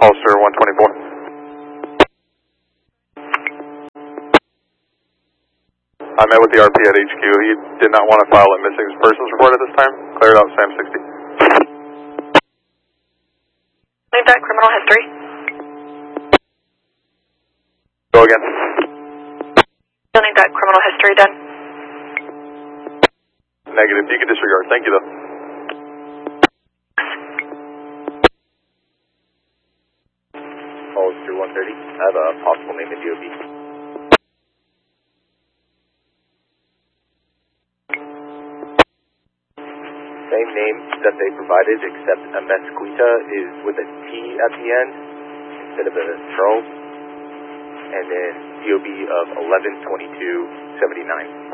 Hollister 124. I met with the RP at HQ. He did not want to file a missing persons report at this time. Cleared out SAM 60. Need that criminal history. Go again. You'll need that criminal history done. Negative. You can disregard. Thank you, though. Hollister 130. I have a possible name in DOB. Same name that they provided, except Mesquita is with a T at the end instead of a Charles. And then DOB of 112279.